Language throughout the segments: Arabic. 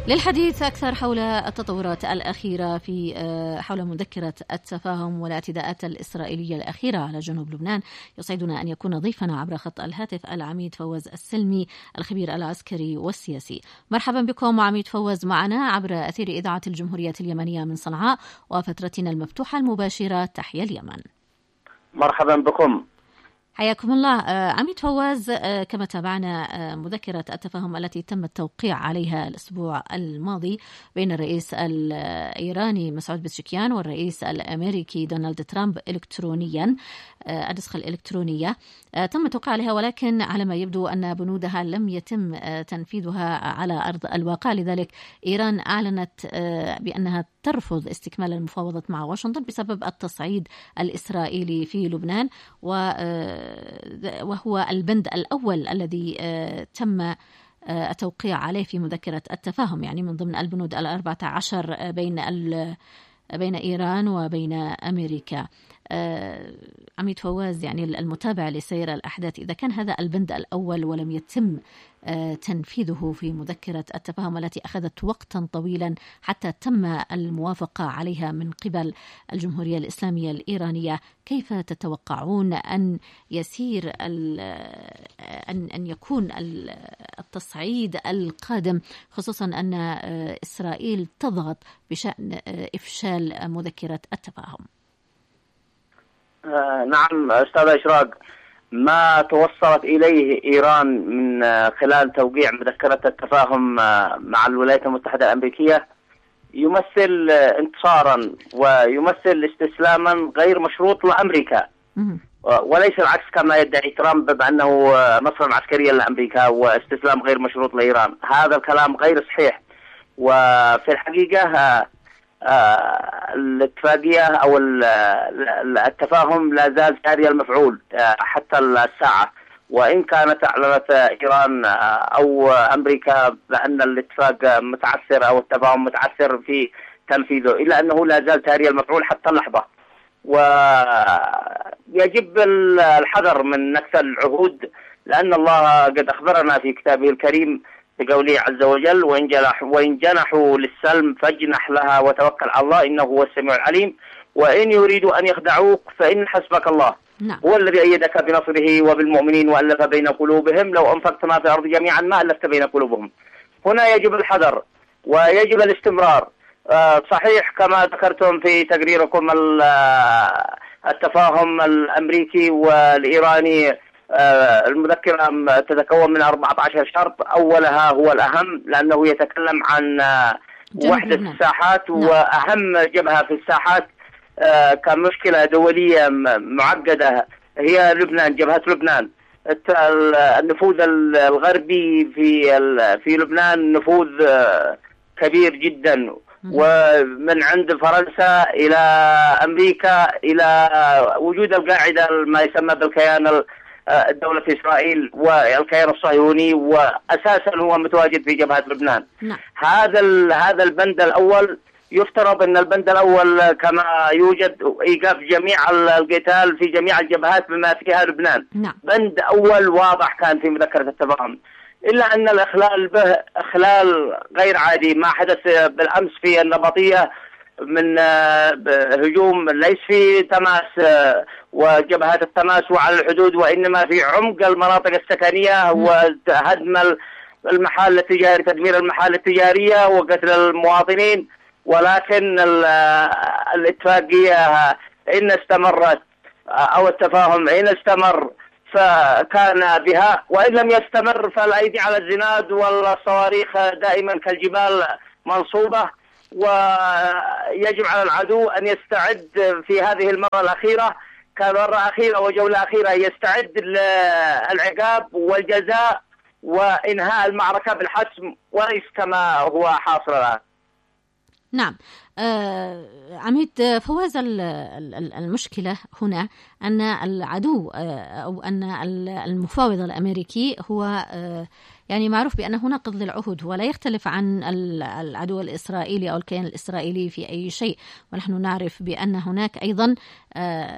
للحديث أكثر حول التطورات الأخيرة في حول مذكرة التفاهم والاعتداءات الإسرائيلية الأخيرة على جنوب لبنان، يسعدنا أن يكون ضيفنا عبر خط الهاتف العميد فوز السلمي الخبير العسكري والسياسي. مرحبا بكم عميد فوز معنا عبر أثير إذاعة الجمهورية اليمنية من صنعاء وفترتنا المفتوحة المباشرة تحيا اليمن. مرحبا بكم. حياكم الله. عميد فواز، كما تابعنا مذكرة التفاهم التي تم التوقيع عليها الأسبوع الماضي بين الرئيس الإيراني مسعود بزشكيان والرئيس الأمريكي دونالد ترامب إلكترونيا، النسخة الإلكترونية تم التوقيع عليها، ولكن على ما يبدو أن بنودها لم يتم تنفيذها على أرض الواقع. لذلك إيران أعلنت بأنها ترفض استكمال المفاوضات مع واشنطن بسبب التصعيد الإسرائيلي في لبنان، وهو البند الأول الذي تم التوقيع عليه في مذكرة التفاهم، يعني من ضمن البنود 14 بين إيران وبين أمريكا. عميد فواز، يعني المتابع لسير الأحداث، إذا كان هذا البند الأول ولم يتم تنفيذه في مذكرة التفاهم التي أخذت وقتا طويلا حتى تم الموافقة عليها من قبل الجمهورية الإسلامية الإيرانية، كيف تتوقعون أن يسير أن يكون التصعيد القادم، خصوصا أن إسرائيل تضغط بشأن إفشال مذكرة التفاهم؟ نعم أستاذ إشراق، ما توصلت إليه إيران من خلال توقيع مذكرة التفاهم مع الولايات المتحدة الأمريكية يمثل انتصارا ويمثل استسلاما غير مشروط لأمريكا، وليس العكس كما يدعي ترامب بأنه نصرا عسكريا لأمريكا واستسلام غير مشروط لإيران. هذا الكلام غير صحيح، وفي الحقيقة الاتفاقية أو التفاهم لا زال جاري المفعول حتى الساعة، وإن كانت أعلنت إيران أو أمريكا بأن الاتفاق متعثر أو التفاهم متعثر في تنفيذه، إلا أنه لا زال جاري المفعول حتى اللحظة. ويجب الحذر من نكث العهود، لأن الله قد أخبرنا في كتابه الكريم بقوله عز وجل: وإن جنحوا للسلم فاجنح لها وتوكل على الله إنه هو السميع العليم وإن يريدوا أن يخدعوك فإن حسبك الله هو الذي أيدك بنصره وبالمؤمنين وألف بين قلوبهم لو أنفقت ما في الأرض جميعا ما ألفت بين قلوبهم. هنا يجب الحذر ويجب الاستمرار. صحيح كما ذكرتم في تقريركم التفاهم الأمريكي والإيراني المذكرة تتكون من 14 شرط، أولها هو الأهم لأنه يتكلم عن وحدة الساحات، وأهم جبهة في الساحات كمشكلة دولية معقدة هي لبنان، جبهة لبنان. النفوذ الغربي في لبنان نفوذ كبير جدا، ومن عند فرنسا إلى أمريكا إلى وجود القاعدة ما يسمى بالكيان دولة إسرائيل والكيان الصهيوني، وأساسا هو متواجد في جبهة لبنان. هذا البند الأول. يفترض أن البند الأول كما يوجد إيقاف جميع القتال في جميع الجبهات بما فيها لبنان. بند أول واضح كان في مذكرة التفاهم، إلا أن الإخلال به إخلال غير عادي. ما حدث بالأمس في النبطية من هجوم ليس في تماس وجبهات التماس وعلى الحدود، وإنما في عمق المناطق السكنية وهدم المحال التجاري، تدمير المحال التجارية وقتل المواطنين. ولكن الاتفاقية إن استمرت أو التفاهم إن استمر فكان بها، وإن لم يستمر فالأيدي على الزناد والصواريخ دائما كالجبال منصوبة. ويجب على العدو أن يستعد في هذه المرة الأخيرة كمرة أخيرة وجولة أخيرة، يستعد للعقاب والجزاء وإنهاء المعركة بالحسم وليس كما هو حاصل الآن. نعم. عميد فواز، المشكلة هنا أن العدو أو أن المفاوض الأمريكي هو يعني معروف بأنه ناقض للعهود ولا يختلف عن العدو الإسرائيلي أو الكيان الإسرائيلي في أي شيء، ونحن نعرف بأن هناك أيضا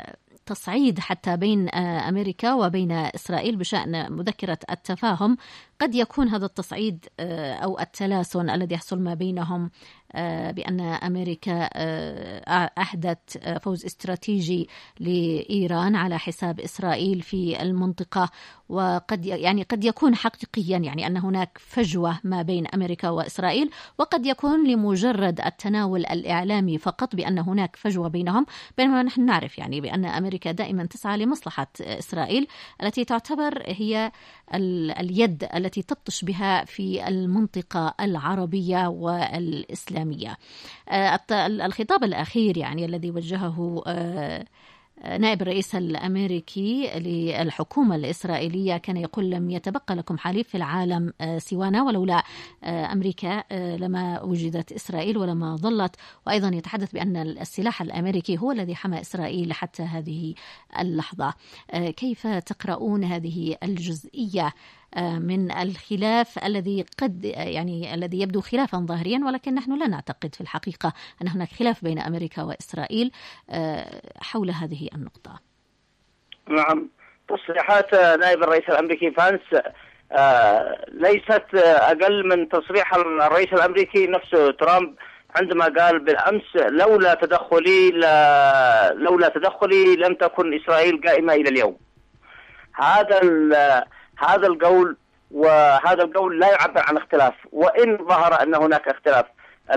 تصعيد حتى بين أمريكا وبين إسرائيل بشأن مذكرة التفاهم، قد يكون هذا التصعيد أو التلاسن الذي يحصل ما بينهم بأن أمريكا أحدت فوز استراتيجي لإيران على حساب إسرائيل في المنطقة، وقد قد يكون حقيقيا يعني أن هناك فجوة ما بين أمريكا وإسرائيل، وقد يكون لمجرد التناول الإعلامي فقط بأن هناك فجوة بينهم، بينما نحن نعرف يعني بأن أمريكا دائما تسعى لمصلحة إسرائيل التي تعتبر هي اليد التي تبطش بها في المنطقة العربية والإسلامية. الخطاب الأخير يعني الذي وجهه نائب الرئيس الأمريكي للحكومة الإسرائيلية كان يقول: لم يتبقى لكم حليف في العالم سوانا، ولولا أمريكا لما وجدت إسرائيل ولما ظلت. وأيضا يتحدث بأن السلاح الأمريكي هو الذي حمى إسرائيل حتى هذه اللحظة. كيف تقرؤون هذه الجزئية من الخلاف الذي الذي يبدو خلافا ظاهريا، ولكن نحن لا نعتقد في الحقيقة أن هناك خلاف بين أمريكا وإسرائيل حول هذه النقطة؟ نعم، تصريحات نائب الرئيس الأمريكي فانس ليست أقل من تصريح الرئيس الأمريكي نفسه ترامب عندما قال بالأمس: لولا تدخلي لم تكن إسرائيل قائمة إلى اليوم. هذا القول، وهذا القول لا يعبر عن اختلاف، وإن ظهر أن هناك اختلاف.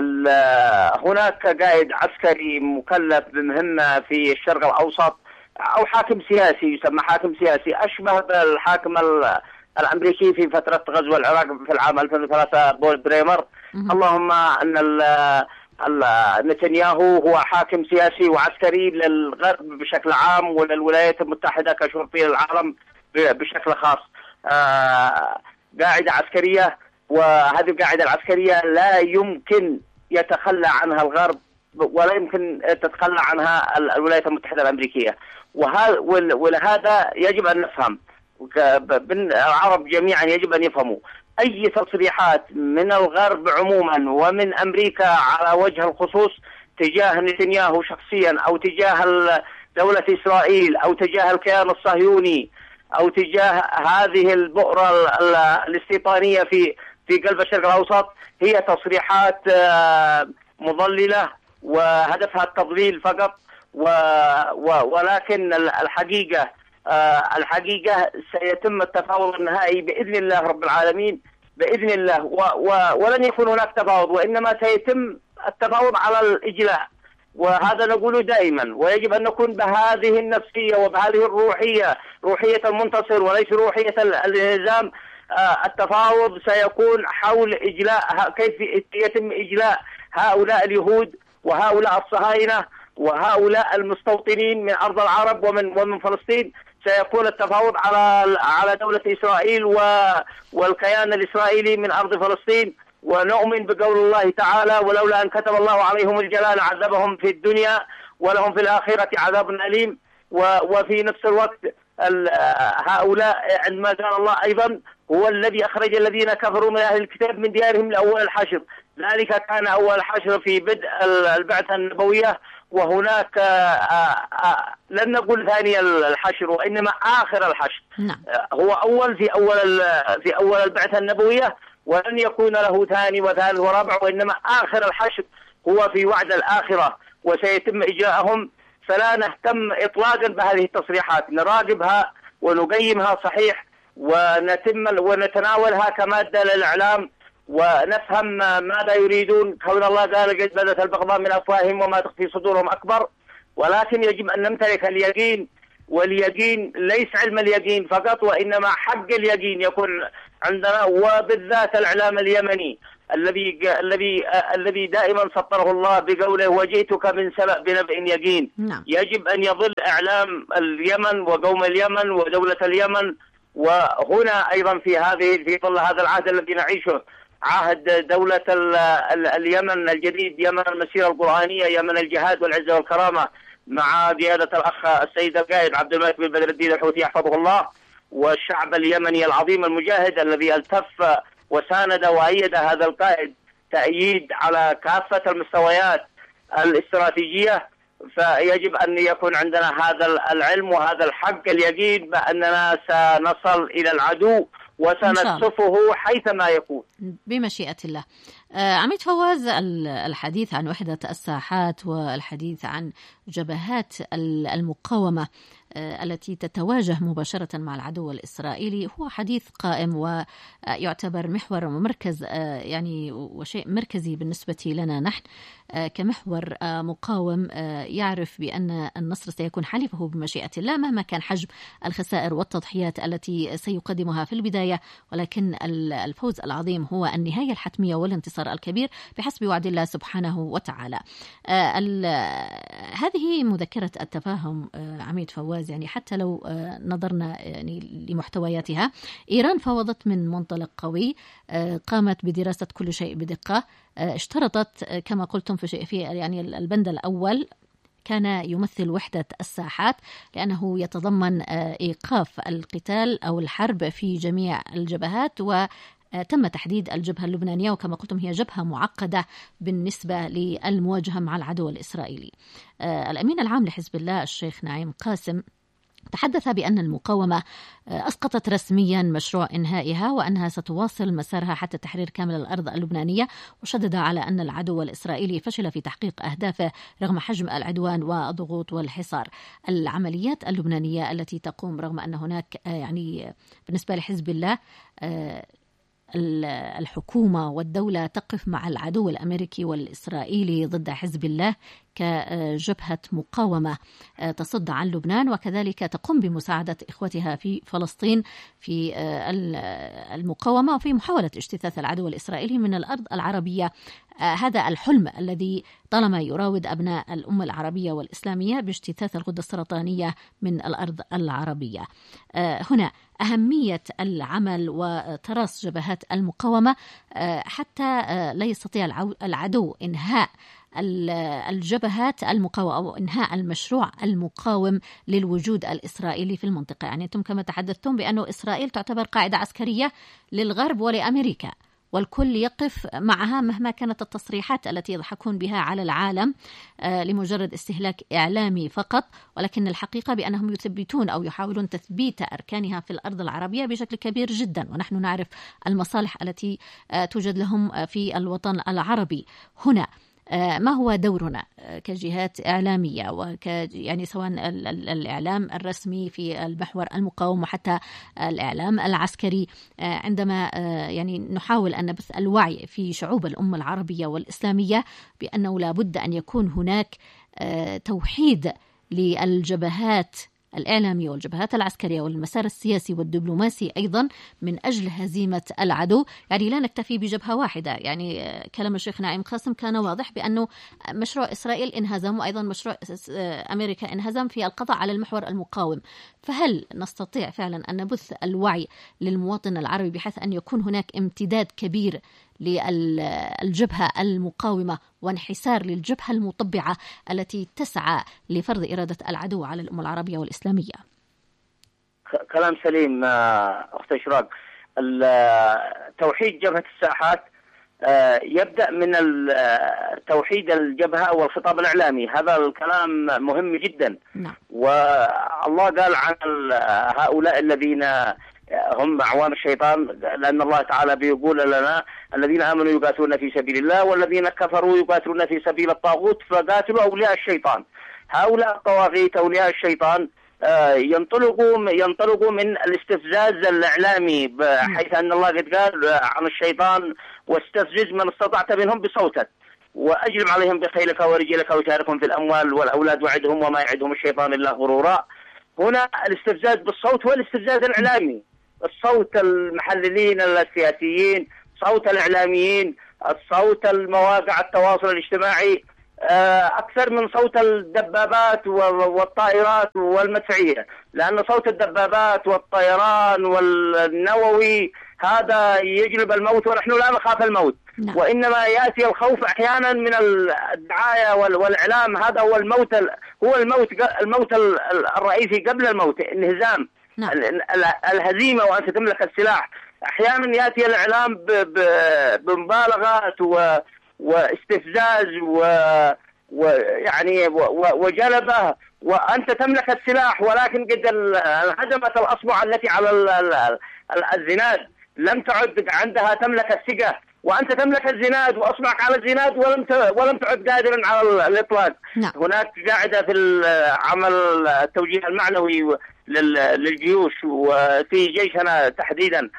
هناك قائد عسكري مكلف بمهمة في الشرق الأوسط أو حاكم سياسي يسمى حاكم سياسي أشبه بالحاكم الأمريكي في فترة غزو العراق في العام 2003 بول بريمر. اللهم أن نتنياهو هو حاكم سياسي وعسكري للغرب بشكل عام وللولايات المتحدة كشرطي العالم بشكل خاص. قاعدة عسكرية، وهذه القاعدة العسكرية لا يمكن يتخلى عنها الغرب ولا يمكن تتخلى عنها الولايات المتحدة الأمريكية. ولهذا يجب أن نفهم، العرب جميعا يجب أن يفهموا أي تصريحات من الغرب عموما ومن أمريكا على وجه الخصوص تجاه نتنياهو شخصيا أو تجاه دولة إسرائيل أو تجاه الكيان الصهيوني أو تجاه هذه البؤرة الاستيطانية في قلب الشرق الأوسط هي تصريحات مضللة وهدفها التضليل فقط. ولكن الحقيقة سيتم التفاوض النهائي بإذن الله رب العالمين، بإذن الله، ولن يكون هناك تفاوض، وإنما سيتم التفاوض على الإجلاء، وهذا نقوله دائما. ويجب أن نكون بهذه النفسية وبهذه روحية المنتصر وليس روحية الانهزام. التفاوض سيكون حول إجلاء، كيف يتم إجلاء هؤلاء اليهود وهؤلاء الصهاينة وهؤلاء المستوطنين من أرض العرب ومن فلسطين. سيكون التفاوض على دولة إسرائيل والكيان الإسرائيلي من أرض فلسطين. ونؤمن بقول الله تعالى: ولولا أن كتب الله عليهم الجلال عذبهم في الدنيا ولهم في الآخرة عذاب أليم. وفي نفس الوقت هؤلاء عندما قال الله أيضا: هو الذي أخرج الذين كفروا من أهل الكتاب من ديارهم لأول الحشر. ذلك كان أول الحشر في بدء البعثة النبوية، وهناك لن نقول ثاني الحشر وإنما آخر الحشر. هو أول في أول البعثة النبوية، ولن يكون له ثاني وثالث ورابع، وإنما آخر الحشر هو في وعد الآخرة وسيتم إجراءهم. فلا نهتم إطلاقا بهذه التصريحات، نراقبها ونقيمها صحيح ونتناولها كمادة للإعلام ونفهم ماذا يريدون. كون الله قال: قد بدت البغضاء من أفواههم وما تخفي صدورهم أكبر. ولكن يجب أن نمتلك اليقين، واليقين ليس علم اليقين فقط وإنما حق اليقين يكون عندنا، وبالذات الإعلام اليمني الذي دائما سطره الله بقوله: وجئتك من سبأ بنبأ يقين. يجب أن يظل إعلام اليمن وقوم اليمن ودولة اليمن. وهنا أيضا في ظل هذا العهد الذي نعيشه، عهد دولة اليمن الجديد، يمن المسيرة القرآنية، يمن الجهاد والعزة والكرامة، مع قيادة الأخ السيد القائد عبد الملك بن بدر الدين الحوثي يحفظه الله، والشعب اليمني العظيم المجاهد الذي التف وساند وأيد هذا القائد تأييد على كافة المستويات الاستراتيجية. فيجب أن يكون عندنا هذا العلم وهذا الحق اليقين بأننا سنصل إلى العدو وسنكشفه حيثما يكون بمشيئة الله. عميد فواز، الحديث عن وحدة الساحات والحديث عن جبهات المقاومة التي تتواجه مباشرة مع العدو الإسرائيلي هو حديث قائم ويعتبر محور ومركز يعني وشيء مركزي بالنسبة لنا نحن كمحور مقاوم يعرف بأن النصر سيكون حليفه بمشيئة الله مهما كان حجم الخسائر والتضحيات التي سيقدمها في البداية، ولكن الفوز العظيم هو النهاية الحتمية والانتصار الكبير بحسب وعد الله سبحانه وتعالى. هذه مذكرة التفاهم عميد فواز، يعني حتى لو نظرنا يعني لمحتوياتها، إيران فاوضت من منطلق قوي، قامت بدراسة كل شيء بدقة، اشترطت كما قلتم في يعني البند الأول كان يمثل وحدة الساحات لأنه يتضمن إيقاف القتال أو الحرب في جميع الجبهات، وتم تحديد الجبهة اللبنانية وكما قلتم هي جبهة معقدة بالنسبة للمواجهة مع العدو الإسرائيلي. الأمين العام لحزب الله الشيخ نعيم قاسم تحدث بأن المقاومة أسقطت رسميا مشروع إنهائها وأنها ستواصل مسارها حتى تحرير كامل الأرض اللبنانية، وشدد على أن العدو الإسرائيلي فشل في تحقيق أهدافه رغم حجم العدوان والضغوط والحصار. العمليات اللبنانية التي تقوم رغم أن هناك يعني بالنسبة لحزب الله الحكومة والدولة تقف مع العدو الأمريكي والإسرائيلي ضد حزب الله كجبهة مقاومة تصد عن لبنان، وكذلك تقوم بمساعدة إخوتها في فلسطين في المقاومة وفي محاولة اجتثاث العدو الإسرائيلي من الأرض العربية. هذا الحلم الذي طالما يراود أبناء الأمة العربية والإسلامية باجتثاث الغدة السرطانية من الأرض العربية. هنا أهمية العمل وتراص جبهات المقاومة حتى لا يستطيع العدو إنهاء الجبهات المقاومة أو إنهاء المشروع المقاوم للوجود الإسرائيلي في المنطقة. يعني أنتم كما تحدثتم بأنه إسرائيل تعتبر قاعدة عسكرية للغرب ولأمريكا، والكل يقف معها مهما كانت التصريحات التي يضحكون بها على العالم لمجرد استهلاك إعلامي فقط، ولكن الحقيقة بأنهم يثبتون أو يحاولون تثبيت أركانها في الأرض العربية بشكل كبير جدا، ونحن نعرف المصالح التي توجد لهم في الوطن العربي. هنا ما هو دورنا كجهات إعلامية يعني سواء الإعلام الرسمي في المحور المقاوم وحتى الإعلام العسكري، عندما يعني نحاول أن نبث الوعي في شعوب الأمة العربية والإسلامية بأنه لا بد أن يكون هناك توحيد للجبهات الإعلامية والجبهات العسكرية والمسار السياسي والدبلوماسي أيضا من أجل هزيمة العدو. يعني لا نكتفي بجبهة واحدة، يعني كلام الشيخ نعيم قاسم كان واضح بأنه مشروع إسرائيل انهزم وأيضا مشروع أمريكا انهزم في القضاء على المحور المقاوم. فهل نستطيع فعلا أن نبث الوعي للمواطن العربي بحيث أن يكون هناك امتداد كبير للجبهة المقاومة وانحسار للجبهة المطبعة التي تسعى لفرض إرادة العدو على الأمة العربية والإسلامية؟ كلام سليم أخت إشراق. توحيد جبهة الساحات يبدأ من توحيد الجبهة والخطاب الإعلامي، هذا الكلام مهم جدا. والله قال عن هؤلاء الذين هم أعوان الشيطان، لأن الله تعالى بيقول لنا الذين آمنوا يقاتلون في سبيل الله والذين كفروا يقاتلون في سبيل الطاغوت فقاتلوا أولياء الشيطان. هؤلاء الطواغيت أولياء الشيطان ينطلقوا من الاستفزاز الإعلامي، بحيث أن الله قد قال عن الشيطان واستفزز من استطعت منهم بصوتك وأجلب عليهم بخيلك ورجلك وشاركهم في الأموال والأولاد وعدهم وما يعدهم الشيطان إلا غرورا. هنا الاستفزاز بالصوت هو الاستفزاز الإعلامي، الصوت المحللين السياسيين، صوت الإعلاميين، الصوت المواقع التواصل الاجتماعي، أكثر من صوت الدبابات والطائرات والمدفعية، لأن صوت الدبابات والطيران والنووي هذا يجلب الموت ونحن لا نخاف الموت. وإنما يأتي الخوف أحيانا من الدعاية والإعلام، هذا هو الموت، هو الموت الرئيسي قبل الموت، انهزام الهزيمة وأن تملك السلاح. أحيانا يأتي الإعلام بمبالغات واستفزاز ويعني وجلبه وأنت تملك السلاح، ولكن قد انهدمت الأصبع التي على الزناد، لم تعد عندها تملك الثقة، وأنت تملك الزناد وأصبعك على الزناد ولم تعد قادرا على الإطلاق. نعم. هناك قاعدة في عمل التوجيه المعنوي للجيوش، وفي جيشنا تحديدا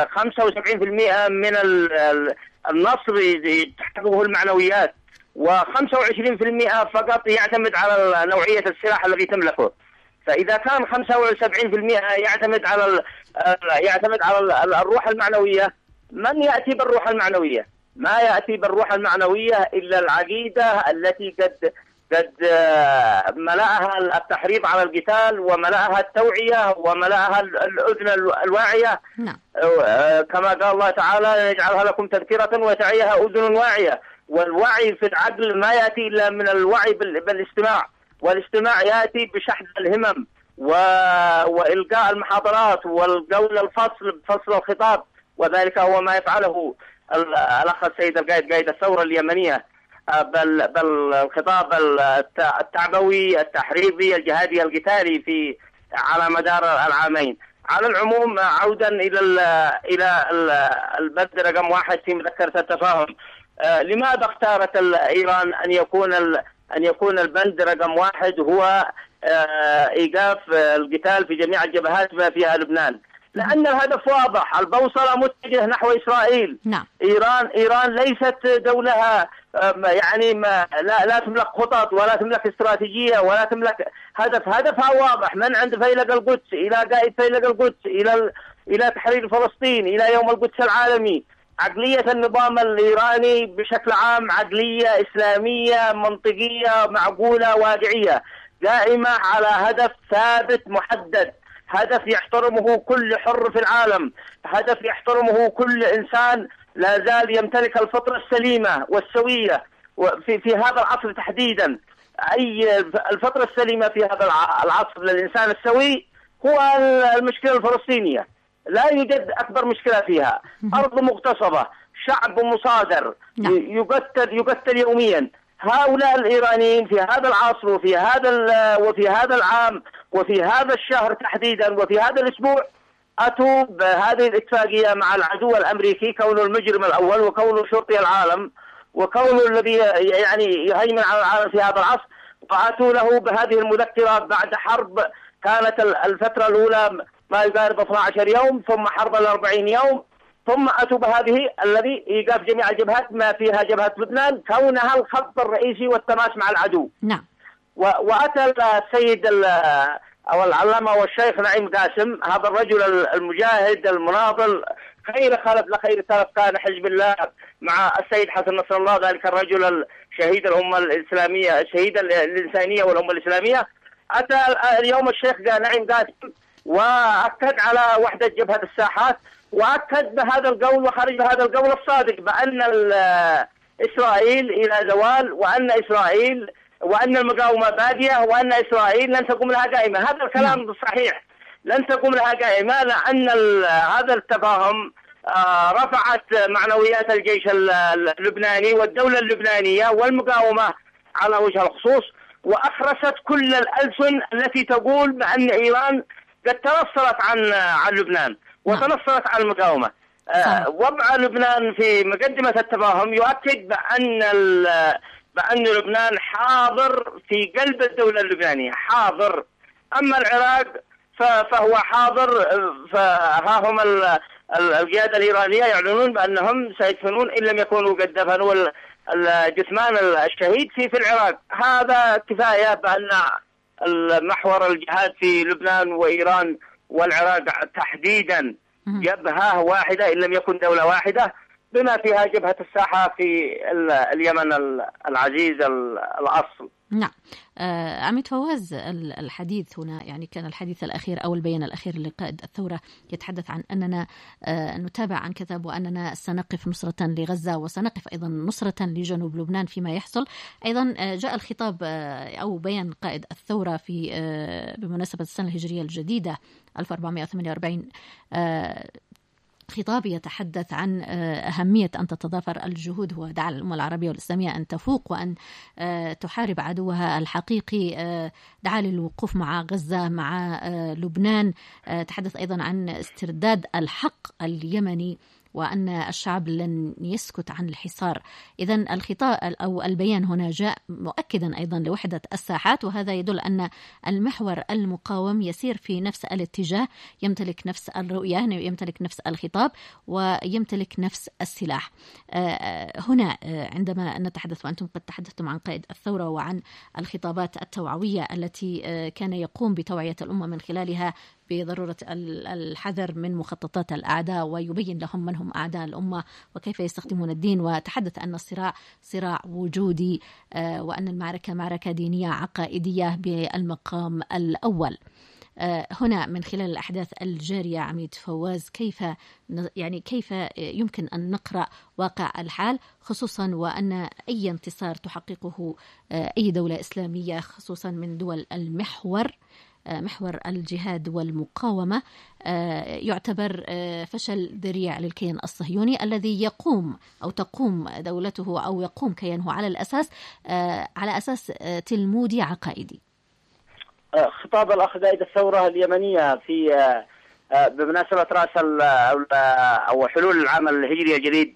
75% من النصر تحققه المعنويات، و25% فقط يعتمد على نوعية السلاح الذي تملكه. فإذا كان 75% يعتمد على الروح المعنوية، من يأتي بالروح المعنوية؟ ما يأتي بالروح المعنوية إلا العقيدة التي قد ملأها التحريض على القتال، وملأها التوعية، وملأها الأذن الواعية. نعم. كما قال الله تعالى: يجعلها لكم تذكرة وتعيها أذن واعية. والوعي في العقل ما يأتي إلا من الوعي بالاستماع، والاستماع يأتي بشحذ الهمم وإلقاء المحاضرات والقول الفصل بفصل الخطاب، وذلك هو ما يفعله الأخ السيد القائد، قائد الثورة اليمنية، بل الخطاب التعبوي التحريضي الجهادي القتالي على مدار العامين. على العموم، عودا إلى البند رقم 1 في مذكرة التفاهم، لماذا اختارت إيران أن يكون البند رقم 1 هو إيقاف القتال في جميع الجبهات ما فيها لبنان؟ لأن الهدف واضح، البوصلة متجه نحو إسرائيل. نعم. إيران ليست دولة يعني لا تملك خطط ولا تملك استراتيجية ولا تملك هدفها واضح، من عند فيلق القدس إلى قائد فيلق القدس إلى تحرير فلسطين إلى يوم القدس العالمي. عقلية النظام الإيراني بشكل عام عقلية إسلامية منطقية معقولة واقعية، قائمة على هدف ثابت محدد، هدف يحترمه كل حر في العالم، هدف يحترمه كل إنسان لا زال يمتلك الفطرة السليمة والسوية في هذا العصر تحديدا. الفطرة السليمة في هذا العصر للإنسان السوي هو المشكلة الفلسطينية، لا يوجد أكبر مشكلة فيها. أرض مغتصبة، شعب مصادر، يقتل يوميا. هؤلاء الإيرانيين في هذا العصر وفي هذا العام وفي هذا الشهر تحديدا وفي هذا الأسبوع أتوا بهذه الاتفاقية مع العدو الأمريكي، كونه المجرم الأول وكونه شرطي العالم وكونه الذي يعني يهيمن على العالم في هذا العصر، وأتوا له بهذه المذكرة بعد حرب كانت الفترة الأولى ما يقارب 12 يوم، ثم حرب 40 يوم، ثم أتوا بهذه الذي إيقاف جميع الجبهات ما فيها جبهة لبنان كونها الخط الرئيسي والتماس مع العدو. نعم. وأتى السيد أو العلامة والشيخ نعيم قاسم، هذا الرجل المجاهد المناضل، خير خلف لخير سلف كان حزب الله مع السيد حسن نصر الله، ذلك الرجل الشهيد الأمة الإسلامية، الشهيد الإنسانية والأمة الإسلامية. أتى اليوم الشيخ نعيم قاسم وأكد على وحدة جبهة الساحات، وأكد بهذا القول وخرج بهذا القول الصادق بأن إسرائيل إلى زوال، وأن المقاومة بادية، وأن إسرائيل لن تقوم لها قائمة. هذا الكلام صحيح، لن تقوم لها قائمة، لأن هذا التفاهم رفعت معنويات الجيش اللبناني والدولة اللبنانية والمقاومة على وجه الخصوص، وأخرست كل الألسن التي تقول بأن إيران قد تنصلت عن لبنان وتنصلت عن المقاومة. وضع لبنان في مقدمة التفاهم يؤكد بأن لبنان حاضر في قلب الدولة اللبنانية، حاضر. أما العراق فهو حاضر، فها هم القيادة الإيرانية يعلنون بأنهم سيدفنون إن لم يكونوا قد دفنوا الجثمان الشهيد في العراق. هذا كفاية بأن المحور الجهاد في لبنان وإيران والعراق تحديدا جبهة واحدة إن لم يكن دولة واحدة، بما فيها جبهة الساحة في اليمن العزيز الأصل. نعم. عميد فواز، الحديث هنا يعني كان الحديث الأخير أو البيان الأخير لقائد الثورة يتحدث عن أننا نتابع عن كثب، وأننا سنقف نصرة لغزة وسنقف أيضا نصرة لجنوب لبنان فيما يحصل. أيضا جاء الخطاب أو بيان قائد الثورة بمناسبة السنة الهجرية الجديدة 1448 خطاب يتحدث عن أهمية أن تتضافر الجهود. هو دعا الأمة العربية والإسلامية أن تفوق وأن تحارب عدوها الحقيقي، دعا للوقوف مع غزة، مع لبنان، تحدث أيضا عن استرداد الحق اليمني وأن الشعب لن يسكت عن الحصار. إذن الخطاب أو البيان هنا جاء مؤكدا أيضا لوحدة الساحات، وهذا يدل أن المحور المقاوم يسير في نفس الاتجاه، يمتلك نفس الرؤية، يمتلك نفس الخطاب ويمتلك نفس السلاح. هنا عندما نتحدث، وأنتم قد تحدثتم عن قائد الثورة وعن الخطابات التوعوية التي كان يقوم بتوعية الأمة من خلالها بضرورة الحذر من مخططات الأعداء ويبين لهم من هم أعداء الأمة وكيف يستخدمون الدين، وتحدث أن الصراع صراع وجودي وأن المعركة معركة دينية عقائدية بالمقام الأول. هنا من خلال الأحداث الجارية عميد فواز، كيف يمكن أن نقرأ واقع الحال، خصوصا وأن أي انتصار تحققه أي دولة إسلامية خصوصا من دول المحور، محور الجهاد والمقاومة، يعتبر فشل ذريع للكيان الصهيوني الذي يقوم أو تقوم دولته أو يقوم كيانه على أساس تلمودي عقائدي. خطاب الأخ قائد الثورة اليمنية في بمناسبة رأس أو حلول العام الهجري الجديد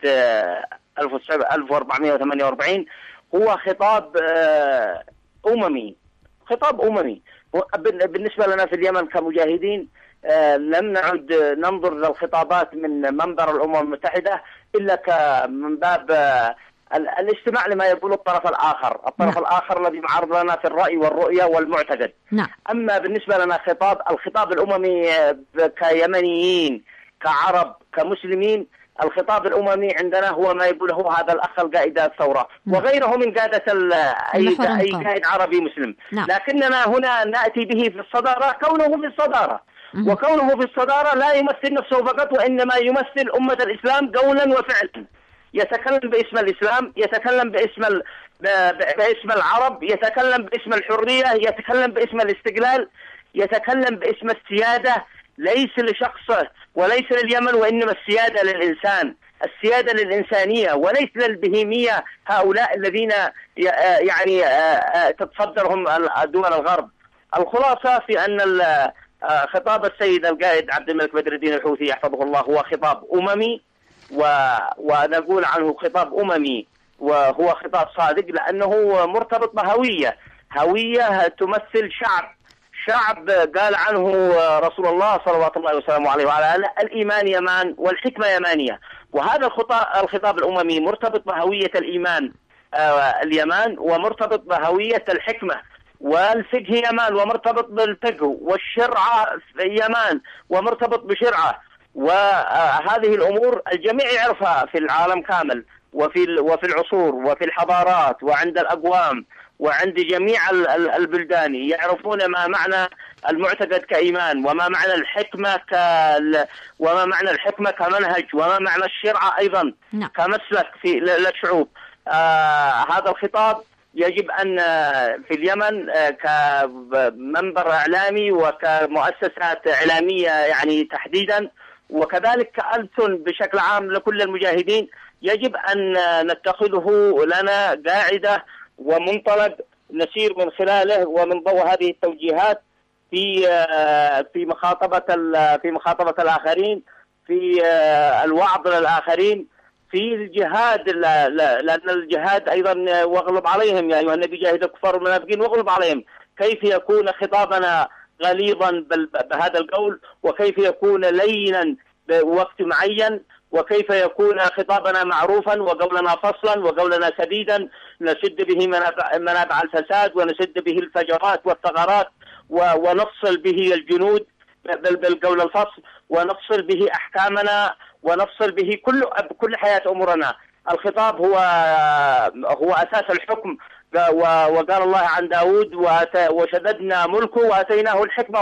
1448 هو خطاب أممي، خطاب أممي. بالنسبة لنا في اليمن كمجاهدين لم نعد ننظر للخطابات من منبر الأمم المتحدة إلا من باب الاستماع لما يقول الطرف الآخر الذي معارض لنا في الرأي والرؤية والمعتقد. أما بالنسبة لنا الخطاب الأممي كيمنيين كعرب كمسلمين، الخطاب الأممي عندنا هو ما يقوله هذا الأخ القائد الثورة وغيره من قادة أي قائد عربي مسلم. لكننا هنا نأتي به في الصدارة كونه في الصدارة، وكونه في الصدارة لا يمثل نفسه فقط وإنما يمثل أمة الإسلام قولا وفعلا. يتكلم باسم الإسلام، يتكلم باسم العرب، يتكلم باسم الحرية، يتكلم باسم الاستقلال، يتكلم باسم السيادة، ليس لشخصه وليس لليمن وإنما السيادة للإنسان، السيادة للإنسانية وليس للبهيمية هؤلاء الذين يعني تتصدرهم دول الغرب. الخلاصة في أن خطاب السيد القائد عبد الملك بدر الدين الحوثي يحفظه الله هو خطاب أممي، ونقول عنه خطاب أممي وهو خطاب صادق لأنه مرتبط بهوية تمثل شعب قال عنه رسول الله صلوات الله وسلامه عليه وعلى آله: الإيمان يمان والحكمة يمانية. وهذا الخطاب الأممي مرتبط بهوية الإيمان اليمان، ومرتبط بهوية الحكمة، والفقه يمان ومرتبط بالفقه، والشرعة يمان ومرتبط بشرعة. وهذه الأمور الجميع يعرفها في العالم كامل وفي العصور وفي الحضارات وعند الأقوام وعند جميع البلدان، يعرفون ما معنى المعتقد كإيمان، وما معنى الحكمة كمنهج، وما معنى الشرعة أيضا كمسلك للشعوب. هذا الخطاب يجب أن في اليمن كمنبر إعلامي وكمؤسسات إعلامية يعني تحديدا، وكذلك كألسن بشكل عام لكل المجاهدين، يجب أن نتخذه لنا قاعدة ومنطلق نسير من خلاله ومن ضوء هذه التوجيهات في مخاطبة الآخرين، في الوعظ للآخرين، في الجهاد، لأن الجهاد أيضا واغلب عليهم يا أيها النبي جاهد الكفار والمنافقين واغلب عليهم. كيف يكون خطابنا غليظا بهذا القول، وكيف يكون لينا بوقت معين، وكيف يكون خطابنا معروفا وقولنا فصلا وقولنا سديدا نسد به منابع الفساد ونسد به الفجرات والثغرات ونفصل به الجنود بالقول الفصل، ونفصل به أحكامنا، ونفصل به كل حياة أمورنا. الخطاب هو أساس الحكم، وقال الله عن داود: وشددنا ملكه وآتيناه الحكمة